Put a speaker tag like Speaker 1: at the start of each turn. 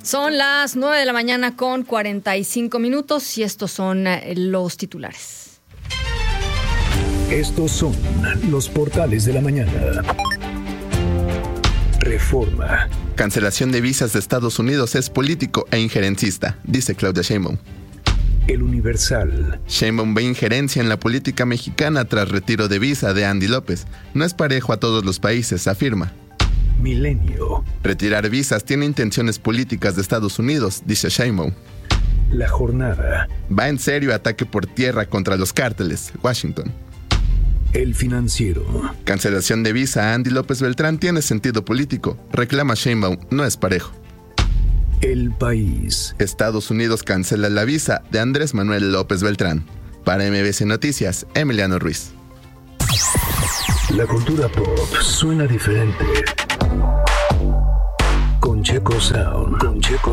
Speaker 1: Son las 9 de la mañana con 45 minutos y estos son los titulares.
Speaker 2: Estos son los portales de la mañana. Reforma.
Speaker 3: Cancelación de visas de Estados Unidos es político e injerencista, dice Claudia Sheinbaum.
Speaker 2: El Universal.
Speaker 3: Sheinbaum ve injerencia en la política mexicana tras retiro de visa de Andy López. No es parejo a todos los países, afirma.
Speaker 2: Milenio.
Speaker 3: Retirar visas tiene intenciones políticas de Estados Unidos, dice Sheinbaum.
Speaker 2: La Jornada.
Speaker 3: Va en serio ataque por tierra contra los cárteles, Washington.
Speaker 2: El Financiero.
Speaker 3: Cancelación de visa a Andy López Beltrán tiene sentido político, reclama Sheinbaum, no es parejo.
Speaker 2: El País.
Speaker 3: Estados Unidos cancela la visa de Andrés Manuel López Beltrán. Para MBC Noticias, Emiliano Ruiz.
Speaker 2: La cultura pop suena diferente. Con Checo Sound.